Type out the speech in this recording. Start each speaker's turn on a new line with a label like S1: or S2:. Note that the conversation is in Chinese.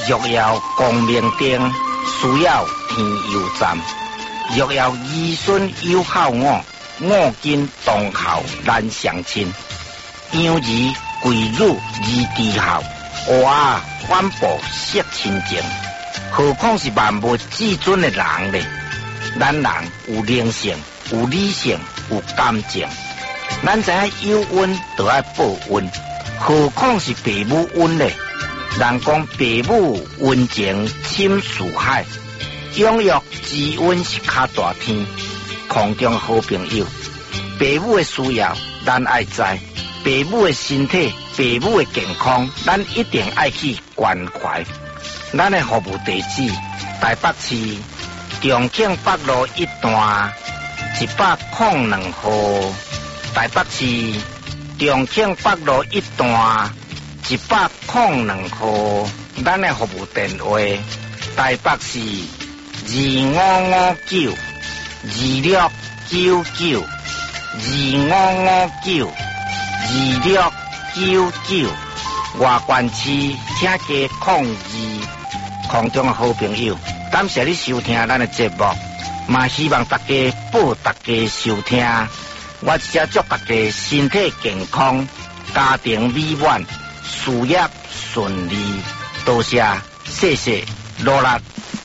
S1: 若要光明灯，需要天佑站。若要儿孙有孝我，我今当孝难相亲。养儿贵辱而低孝，娃反哺惜亲情。何况是万物至尊的人呢？咱人有灵性，有理性，有感情。咱知影有恩就要报恩，何况是父母恩呢？人讲父母恩情深似海，养育之恩是较大天。空中好朋友，父母的需要咱爱知，父母的身体、父母的健康，咱一定爱去关怀。咱的服务地址：台北市重庆北路1段102號。台北市重庆北路1段102號。咱的服務電話：台北市25592699 25592699。外县市请加02。空中的好朋友，感谢你收听咱的节目，嘛希望大家报大家收听。我只祝大家身体健康，家庭美满，事业顺利。多谢，谢谢，努力。